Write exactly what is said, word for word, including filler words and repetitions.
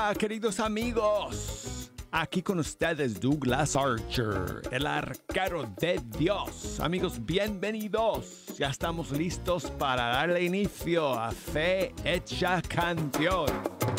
Hola, queridos amigos. Aquí con ustedes Douglas Archer, el arquero de Dios. Amigos, bienvenidos. Ya estamos listos para darle inicio a Fe Hecha Canción.